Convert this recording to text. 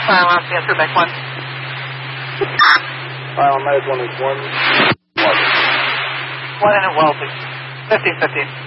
Silence, answer back 1. Silent, 1 is 1. 1 and at Wellesley. 15-15.